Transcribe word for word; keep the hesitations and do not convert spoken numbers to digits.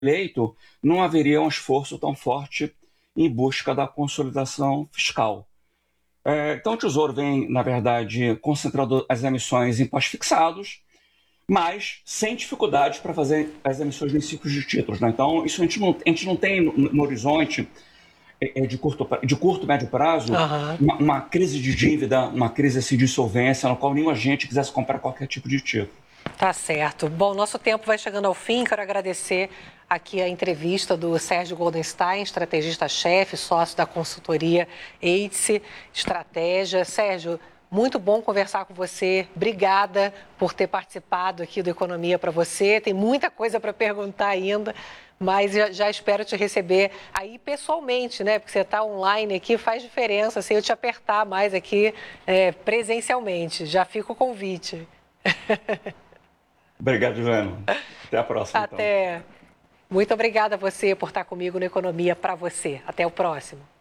eleito, não haveria um esforço tão forte em busca da consolidação fiscal. É, então, o Tesouro vem, na verdade, concentrando as emissões em pós-fixados, mas sem dificuldades para fazer as emissões em ciclos de títulos. Né? Então, isso a gente não, a gente não tem no, no horizonte é, de curto, de curto, médio prazo, Aham. uma, uma crise de dívida, uma crise assim, de insolvência, na qual nenhum agente quisesse comprar qualquer tipo de título. Tá certo. Bom, nosso tempo vai chegando ao fim. Quero agradecer aqui a entrevista do Sérgio Goldenstein, estrategista-chefe, sócio da consultoria EITSE Estratégia. Sérgio, muito bom conversar com você. Obrigada por ter participado aqui do Economia para você. Tem muita coisa para perguntar ainda, mas já, já espero te receber aí pessoalmente, né? Porque você está online aqui, faz diferença assim, eu te apertar mais aqui é, presencialmente. Já fica o convite. Obrigado, Juliano. Até a próxima, então. Até. Muito obrigada a você por estar comigo no Economia para você. Até o próximo.